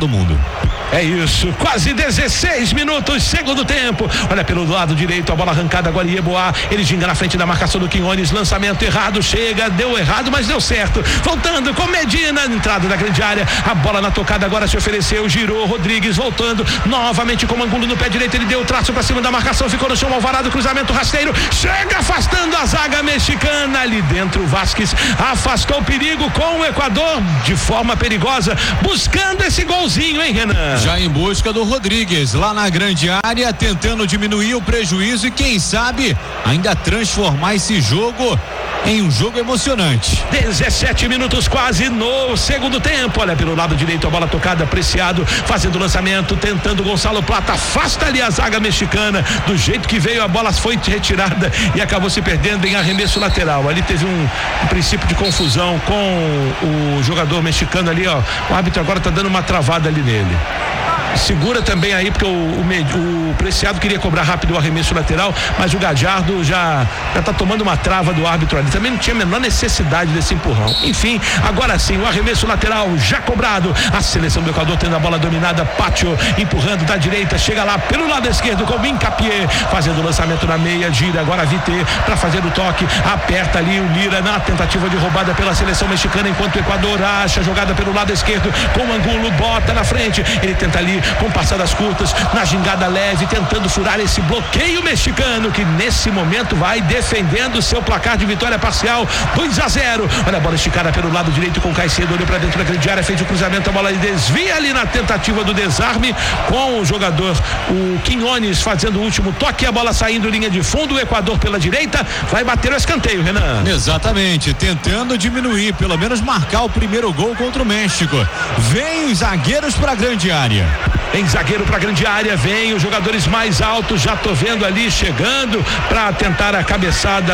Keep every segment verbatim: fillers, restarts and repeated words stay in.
do Mundo. É isso, quase dezesseis minutos, segundo tempo. Olha pelo lado direito, a bola arrancada agora em Yeboah. Ele ginga na frente da marcação do Quinones. Lançamento errado, chega, deu errado, mas deu certo. Voltando com Medina, entrada da grande área. A bola na tocada agora se ofereceu, girou. Rodrigues voltando novamente com o Angulo no pé direito. Ele deu o traço para cima da marcação, ficou no chão. Alvarado, cruzamento rasteiro. Chega afastando a zaga mexicana. Ali dentro, o Vasquez afastou o perigo com o Equador de forma perigosa, buscando esse golzinho, hein, Renan? Já em busca do Rodrigues, lá na grande área, tentando diminuir o prejuízo e quem sabe ainda transformar esse jogo em um jogo emocionante. dezessete minutos quase no segundo tempo. Olha pelo lado direito, a bola tocada, Preciado fazendo o lançamento, tentando Gonçalo Plata, afasta ali a zaga mexicana. Do jeito que veio, a bola foi retirada e acabou se perdendo em arremesso lateral. Ali teve um, um princípio de confusão com o jogador mexicano ali, ó. O árbitro agora tá dando uma travada ali nele. Segura também aí, porque o, o, o Preciado queria cobrar rápido o arremesso lateral, mas o Gajardo já já tá tomando uma trava do árbitro ali. Também não tinha a menor necessidade desse empurrão. Enfim, agora sim, o arremesso lateral já cobrado. A seleção do Equador tendo a bola dominada. Pátio empurrando da direita, chega lá pelo lado esquerdo com o Hincapié, fazendo o lançamento na meia, gira agora a Vité para fazer o toque, aperta ali o Lira na tentativa de roubada pela seleção mexicana, enquanto o Equador acha a jogada pelo lado esquerdo com o Angulo, bota na frente, ele tenta ali com passadas curtas, na gingada leve, tentando furar esse bloqueio mexicano, que nesse momento vai defendendo seu placar de vitória parcial, dois a zero. Olha a bola esticada pelo lado direito com o Caicedo, olhou para dentro da grande área, fez o cruzamento, a bola desvia ali na tentativa do desarme com o jogador, o Quinones, fazendo o último toque, a bola saindo linha de fundo, o Equador pela direita, vai bater o escanteio, Renan. Exatamente, tentando diminuir, pelo menos marcar o primeiro gol contra o México. Vem os zagueiros para a grande área. Em zagueiro para a grande área, vem os jogadores mais altos, já tô vendo ali chegando para tentar a cabeçada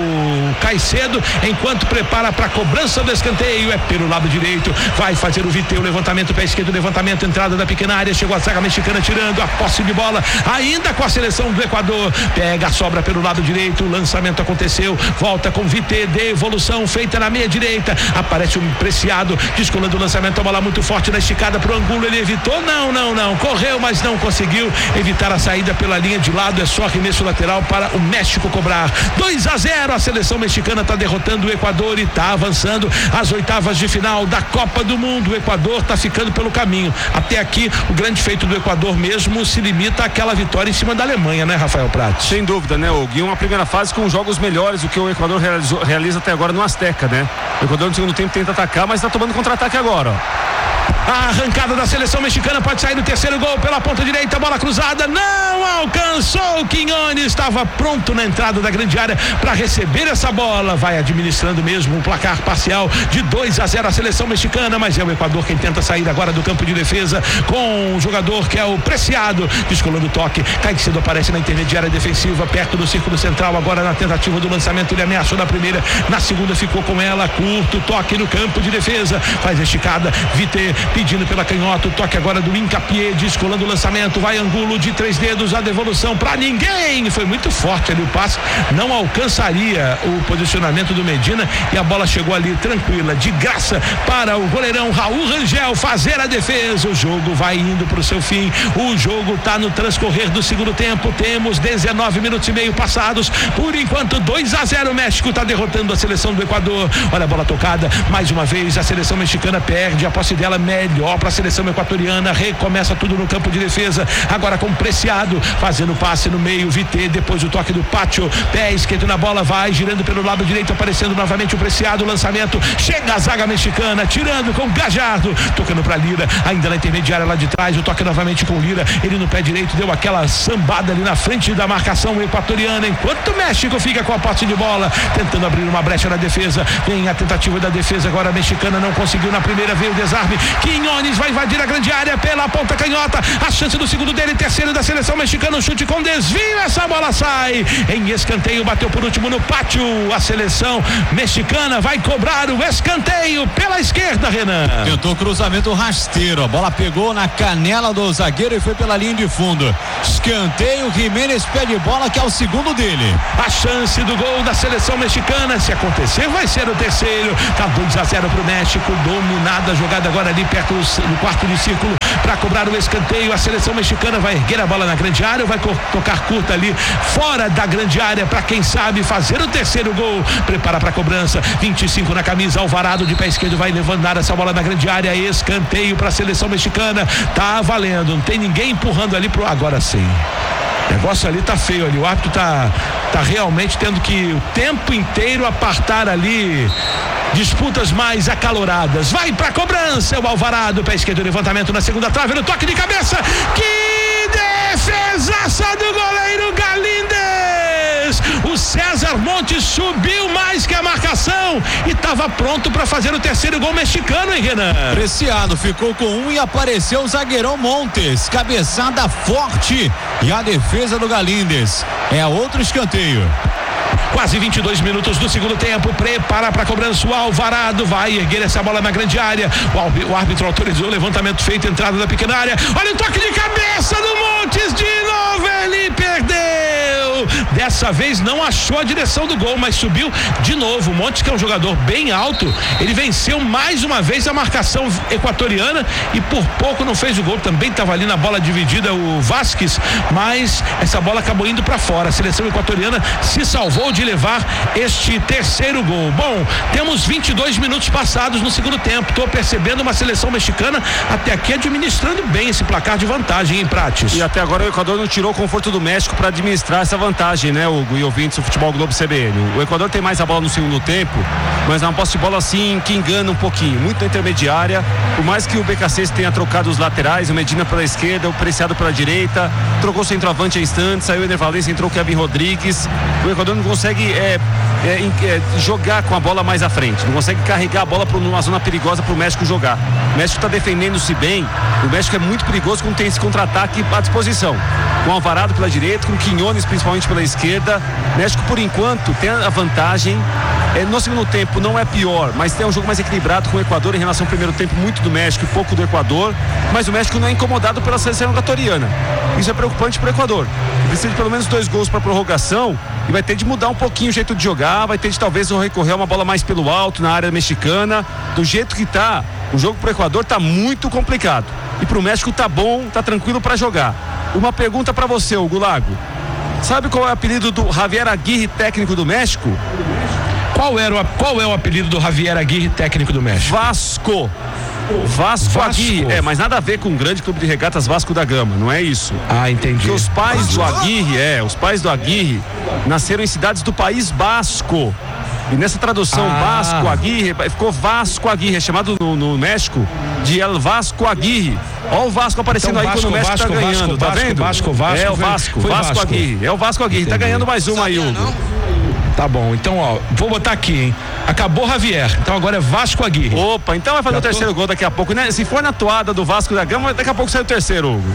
o Caicedo, enquanto prepara para a cobrança do escanteio, é pelo lado direito, vai fazer o Vité, o levantamento pé esquerdo, levantamento, entrada da pequena área, chegou a zaga mexicana tirando a posse de bola, ainda com a seleção do Equador, pega a sobra pelo lado direito, o lançamento aconteceu, volta com Vité, devolução feita na meia direita, aparece um Preciado, descolando o lançamento, a bola muito forte na esticada pro Angulo, ele evitou, não, não, não, correu, mas não conseguiu evitar a saída pela linha de lado, é só arremesso lateral para o México cobrar. dois a zero, a seleção mexicana está derrotando o Equador e está avançando às oitavas de final da Copa do Mundo. O Equador está ficando pelo caminho. Até aqui, o grande feito do Equador mesmo se limita àquela vitória em cima da Alemanha, né, Rafael Prats? Sem dúvida, né, Gui? Uma primeira fase com jogos melhores do que o Equador realizou, realiza até agora no Azteca, né? O Equador no segundo tempo tenta atacar, mas está tomando contra-ataque agora, ó. A arrancada da seleção mexicana pode sair no terceiro gol pela ponta direita, bola cruzada, não alcançou o Quinones, estava pronto na entrada da grande área para receber essa bola, vai administrando mesmo um placar parcial de dois a zero a seleção mexicana, mas é o Equador quem tenta sair agora do campo de defesa com um jogador que é o Preciado, descolando o toque, Caicedo aparece na intermediária defensiva, perto do círculo central, agora na tentativa do lançamento, ele ameaçou na primeira, na segunda ficou com ela, curto toque no campo de defesa, faz a esticada, Vité pedindo pela canhota, o toque agora do Hincapié, descolando o lançamento, vai Angulo de três dedos, a devolução pra ninguém, foi muito forte ali o passe, não alcançaria o posicionamento do Medina e a bola chegou ali tranquila, de graça para o goleirão Raul Rangel fazer a defesa, o jogo vai indo pro seu fim, o jogo tá no transcorrer do segundo tempo, temos dezenove minutos e meio passados, por enquanto dois a zero, o México tá derrotando a seleção do Equador, olha a bola tocada, mais uma vez a seleção mexicana perde a posse dela, melhor para a seleção equatoriana, recomeça tudo no campo de defesa, agora com Preciado, fazendo passe no meio, Vité, depois o toque do Pátio, pé esquerdo na bola, vai girando pelo lado direito, aparecendo novamente o Preciado, lançamento, chega a zaga mexicana, tirando com Gajardo, tocando para Lira, ainda na intermediária lá de trás, o toque novamente com Lira, ele no pé direito, deu aquela sambada ali na frente da marcação equatoriana, enquanto o México fica com a posse de bola, tentando abrir uma brecha na defesa, vem a tentativa da defesa, agora a mexicana não conseguiu na primeira, veio o desarme, Quinones vai invadir a grande área pela ponta canhota, a chance do segundo dele, terceiro da seleção mexicana, um chute com desvio, essa bola sai em escanteio, bateu por último no pátio, a seleção mexicana vai cobrar o escanteio pela esquerda, Renan. Tentou cruzamento rasteiro, a bola pegou na canela do zagueiro e foi pela linha de fundo, escanteio, Jiménez pede bola que é o segundo dele. A chance do gol da seleção mexicana, se acontecer vai ser o terceiro, tá dois a zero pro México, dominada a jogada agora ali perto do quarto de círculo, para cobrar o escanteio. A seleção mexicana vai erguer a bola na grande área, vai tocar curta ali fora da grande área para quem sabe fazer o terceiro gol. Prepara para a cobrança, vinte e cinco na camisa, Alvarado de pé esquerdo vai levantar essa bola na grande área, escanteio para a seleção mexicana. Tá valendo, não tem ninguém empurrando ali pro agora sim. O negócio ali tá feio ali, o árbitro tá, tá realmente tendo que o tempo inteiro apartar ali disputas mais acaloradas. Vai pra cobrança, o Alvarado, pé esquerdo, levantamento na segunda trave, no toque de cabeça, que defesaça do goleiro Galíndez. O César Montes subiu mais que a marcação e estava pronto para fazer o terceiro gol mexicano, hein, Renan? Preciado ficou com um e apareceu o zagueirão Montes, cabeçada forte e a defesa do Galíndez. É outro escanteio. Quase vinte e dois minutos do segundo tempo, prepara para a cobrança, o Alvarado vai erguer essa bola na grande área, o árbitro autorizou o levantamento feito, entrada da pequena área, olha o toque de cabeça do Montes, de novo ele perdeu, dessa vez não achou a direção do gol, mas subiu de novo. O Montes, que é um jogador bem alto, ele venceu mais uma vez a marcação equatoriana e por pouco não fez o gol. Também estava ali na bola dividida o Vasquez, mas essa bola acabou indo para fora. A seleção equatoriana se salvou de levar este terceiro gol. Bom, temos vinte e dois minutos passados no segundo tempo. Estou percebendo uma seleção mexicana até aqui administrando bem esse placar de vantagem, em Prates. E até agora o Equador não tirou o conforto do México para administrar essa vantagem, né, Hugo e ouvintes do Futebol Globo C B N. O Equador tem mais a bola no segundo tempo, mas é uma posse de bola assim que engana um pouquinho, muito na intermediária. Por mais que o B K C tenha trocado os laterais, o Medina pela esquerda, o Preciado pela direita, trocou o centroavante a instantes, saiu o Ener Valencia, entrou o Kevin Rodrigues. O Equador não consegue é, é, é, jogar com a bola mais à frente, não consegue carregar a bola para uma zona perigosa para o México jogar. O México está defendendo-se bem, o México é muito perigoso quando tem esse contra-ataque à disposição, com o Alvarado pela direita, com o Quiñones principalmente pela esquerda. O México por enquanto tem a vantagem, é, no segundo tempo não é pior, mas tem um jogo mais equilibrado com o Equador em relação ao primeiro tempo, muito do México e pouco do Equador, mas o México não é incomodado pela seleção equatoriana. Isso é preocupante para o Equador, precisa de pelo menos dois gols para prorrogação e vai ter de mudar um pouquinho o jeito de jogar, vai ter de talvez recorrer a uma bola mais pelo alto na área mexicana. Do jeito que tá, o jogo pro Equador tá muito complicado e pro México tá bom, tá tranquilo para jogar. Uma pergunta para você, Hugo Lago, sabe qual é o apelido do Javier Aguirre, técnico do México? Qual, era o, qual é o apelido do Javier Aguirre, técnico do México? Vasco. Vasco, Vasco Aguirre, é, mas nada a ver com o grande clube de regatas Vasco da Gama, não é isso? Ah, entendi. Porque os pais do Aguirre, é, os pais do Aguirre nasceram em cidades do País Basco. E nessa tradução, ah. Vasco Aguirre, ficou Vasco Aguirre, é chamado no, no México de El Vasco Aguirre. Olha o Vasco aparecendo então, aí Vasco, quando o México Vasco, tá ganhando, Vasco, tá vendo? Vasco, Vasco, é o Vasco, foi, foi Vasco, Vasco Aguirre, é o Vasco Aguirre, entendi. Tá ganhando mais uma aí, Hugo. Tá bom, então ó, vou botar aqui, hein? Acabou Javier, então agora é Vasco Aguirre. Opa, então vai fazer já o terceiro tô... gol daqui a pouco, né? Se for na toada do Vasco da Gama, daqui a pouco sai o terceiro, Hugo.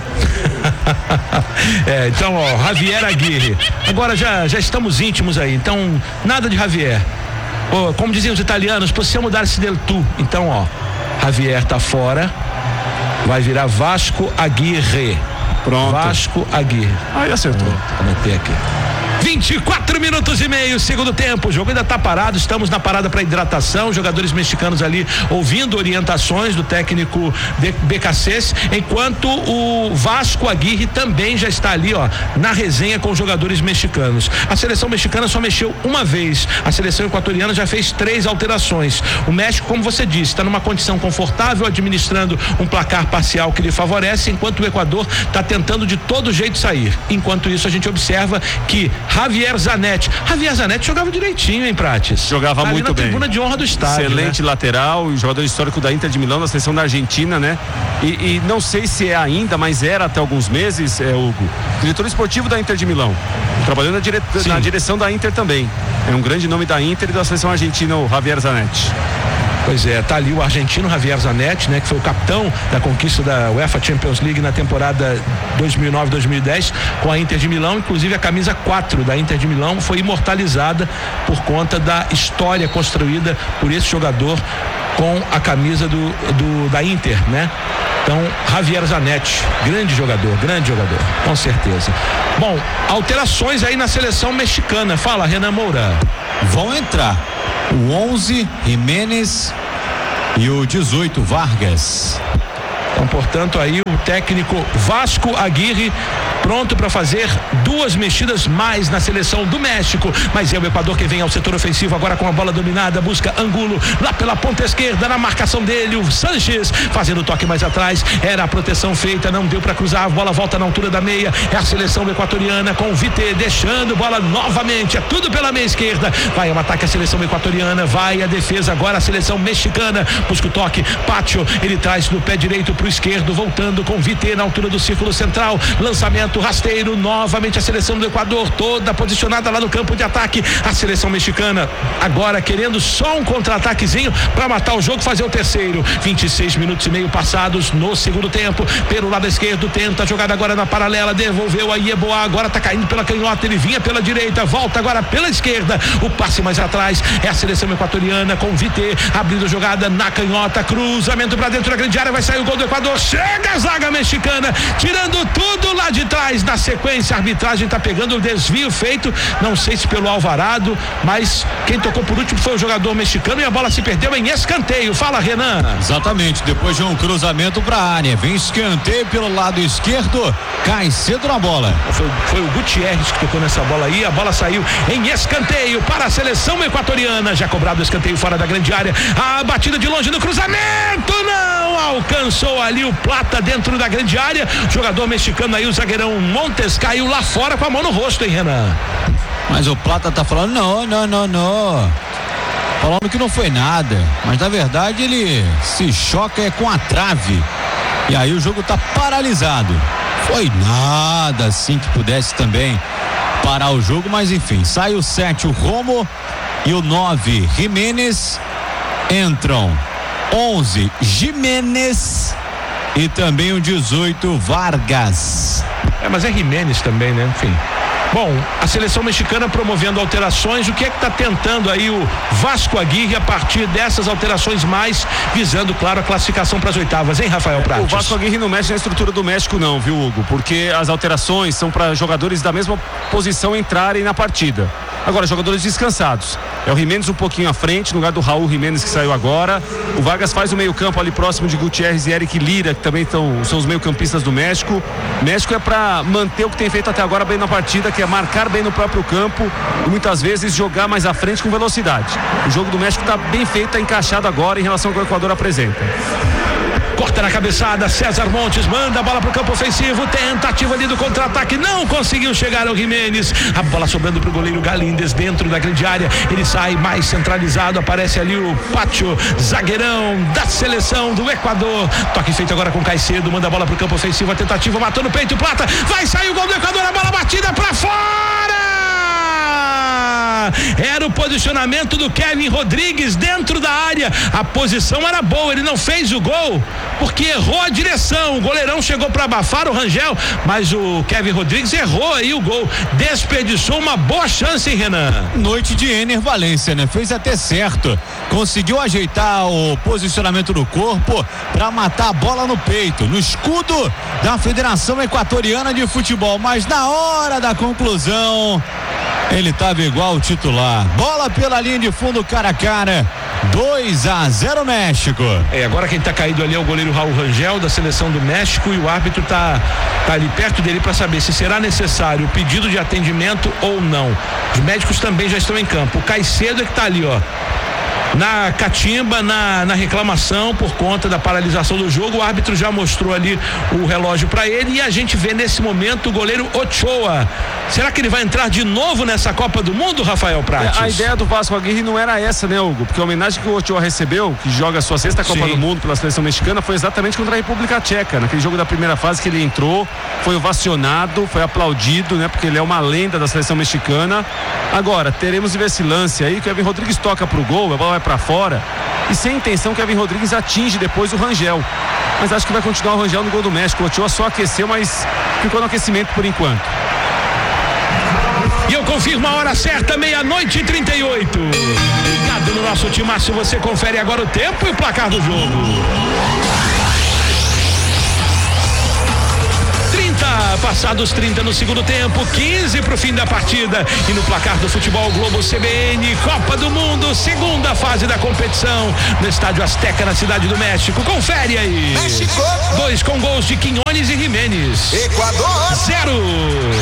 É, então ó, Javier Aguirre. Agora já, já estamos íntimos aí, então nada de Javier. Oh, como diziam os italianos, possiamo dar-se del tu. Então ó, Javier tá fora, vai virar Vasco Aguirre. Pronto. Vasco Aguirre. Aí acertou. Vou meter aqui. vinte e quatro minutos e meio, segundo tempo, o jogo ainda está parado, estamos na parada para hidratação, jogadores mexicanos ali ouvindo orientações do técnico B K C, enquanto o Vasco Aguirre também já está ali, ó, na resenha com os jogadores mexicanos. A seleção mexicana só mexeu uma vez, a seleção equatoriana já fez três alterações. O México, como você disse, está numa condição confortável, administrando um placar parcial que lhe favorece, enquanto o Equador está tentando de todo jeito sair. Enquanto isso, a gente observa que Javier Zanetti. Javier Zanetti jogava direitinho, hein, Prates? Jogava tá muito bem. Tribuna de honra do estádio. Excelente, né? Lateral, jogador histórico da Inter de Milão, da seleção da Argentina, né? E, e não sei se é ainda, mas era até alguns meses, é, Hugo, diretor esportivo da Inter de Milão. Trabalhando na, dire... na direção da Inter também. É um grande nome da Inter e da seleção argentina, o Javier Zanetti. Pois é, tá ali o argentino Javier Zanetti, né, que foi o capitão da conquista da UEFA Champions League na temporada dois mil e nove, dois mil e dez com a Inter de Milão. Inclusive a camisa quatro da Inter de Milão foi imortalizada por conta da história construída por esse jogador com a camisa do, do da Inter, né? Então, Javier Zanetti, grande jogador, grande jogador, com certeza. Bom, alterações aí na seleção mexicana. Fala, Renan Moura. Vão entrar o onze, Jiménez, e o dezoito, Vargas. Então portanto, aí o técnico Vasco Aguirre pronto para fazer duas mexidas mais na seleção do México, mas é o Equador que vem ao setor ofensivo agora com a bola dominada, busca Angulo lá pela ponta esquerda, na marcação dele o Sanches fazendo o toque mais atrás, era a proteção feita, não deu para cruzar, a bola volta na altura da meia, é a seleção equatoriana com o Vite deixando bola novamente, é tudo pela meia esquerda, vai o ataque a seleção equatoriana, vai a defesa agora a seleção mexicana, busca o toque, Pátio, ele traz do pé direito pro esquerdo, voltando com o Vite na altura do círculo central, lançamento rasteiro, novamente a seleção do Equador toda posicionada lá no campo de ataque, a seleção mexicana agora querendo só um contra-ataquezinho para matar o jogo, fazer o terceiro, vinte e seis minutos e meio passados no segundo tempo, pelo lado esquerdo, tenta a jogada agora na paralela, devolveu a Yeboah, agora tá caindo pela canhota, ele vinha pela direita, volta agora pela esquerda, o passe mais atrás, é a seleção equatoriana com o Vite, abrindo a jogada na canhota, cruzamento para dentro da grande área, vai sair o gol do Equador, chega a zaga mexicana, tirando tudo lá de trás, na sequência a arbitragem tá pegando o desvio feito, não sei se pelo Alvarado, mas quem tocou por último foi o jogador mexicano e a bola se perdeu em escanteio. Fala, Renan. Exatamente, depois de um cruzamento para a área, vem escanteio pelo lado esquerdo, cai cedo na bola. Foi, foi o Gutierrez que tocou nessa bola aí, a bola saiu em escanteio para a seleção equatoriana, já cobrado o escanteio fora da grande área, a batida de longe no cruzamento, não alcançou ali o Plata dentro da grande área, jogador mexicano aí, o zagueirão Montes caiu lá fora com a mão no rosto, hein, Renan? Mas o Plata tá falando, não, não, não, não. Falando que não foi nada, mas na verdade ele se choca é com a trave. E aí o jogo tá paralisado. Foi nada assim que pudesse também parar o jogo, mas enfim, sai o sete, o Romo, e o nove, Jiménez. Entram onze, Jiménez, e também o dezoito, Vargas. É, mas é Jiménez também, né? Enfim. Bom, a seleção mexicana promovendo alterações, o que é que está tentando aí o Vasco Aguirre a partir dessas alterações mais, visando, claro, a classificação para as oitavas, hein, Rafael Prates? O Vasco Aguirre não mexe na estrutura do México não, viu, Hugo? Porque as alterações são para jogadores da mesma posição entrarem na partida. Agora, jogadores descansados. É o Jiménez um pouquinho à frente, no lugar do Raul Jiménez que saiu agora. O Vargas faz o meio campo ali próximo de Gutierrez e Eric Lira, que também tão, são os meio campistas do México. México é para manter o que tem feito até agora bem na partida, que é marcar bem no próprio campo e muitas vezes jogar mais à frente com velocidade. O jogo do México está bem feito, está encaixado agora em relação ao que o Equador apresenta. Corta na cabeçada, César Montes manda a bola pro campo ofensivo, tentativa ali do contra-ataque, não conseguiu chegar ao Jiménez, a bola sobrando pro goleiro Galíndez dentro da grande área, ele sai mais centralizado, aparece ali o Pátio, zagueirão da seleção do Equador, toque feito agora com Caicedo, manda a bola pro campo ofensivo, a tentativa matou no peito, Plata, vai sair o gol do Equador, a bola batida pra fora! Era o posicionamento do Kevin Rodrigues dentro da área, a posição era boa, ele não fez o gol porque errou a direção, o goleirão chegou para abafar o Rangel, mas o Kevin Rodrigues errou aí o gol, desperdiçou uma boa chance, hein, Renan? Noite de Ener Valência, né? Fez até certo, conseguiu ajeitar o posicionamento do corpo para matar a bola no peito, no escudo da Federação Equatoriana de Futebol, mas na hora da conclusão ele estava igual o titular. Bola pela linha de fundo, cara a cara. dois a zero México. É, agora quem está caído ali é o goleiro Raul Rangel da seleção do México e o árbitro está tá ali perto dele para saber se será necessário o pedido de atendimento ou não. Os médicos também já estão em campo. O Caicedo é que está ali, ó, na catimba, na, na reclamação por conta da paralisação do jogo. O árbitro já mostrou ali o relógio para ele e a gente vê nesse momento o goleiro Ochoa. Será que ele vai entrar de novo nessa Copa do Mundo, Rafael Prates? A ideia do Vasco Aguirre não era essa, né, Hugo? Porque a homenagem que o Ochoa recebeu, que joga a sua sexta Copa Sim. do Mundo pela seleção mexicana, foi exatamente contra a República Tcheca, naquele jogo da primeira fase que ele entrou, foi ovacionado, foi aplaudido, né, porque ele é uma lenda da seleção mexicana. Agora, teremos de ver esse lance aí, que o Kevin Rodrigues toca pro gol, a bola vai pra fora, e sem intenção Kevin Rodrigues atinge depois o Rangel, mas acho que vai continuar o Rangel no gol do México. O Ochoa só aqueceu, mas ficou no aquecimento por enquanto. E eu confirmo a hora certa, meia-noite e trinta e oito. Ligado no nosso timaço, você confere agora o tempo e o placar do jogo. trinta Passados trinta no segundo tempo, quinze pro fim da partida. E no placar do Futebol Globo C B N, Copa do Mundo, segunda fase da competição, no Estádio Azteca, na Cidade do México. Confere aí. México. Dois com gols de Quinones e Jimenez. Equador. Zero.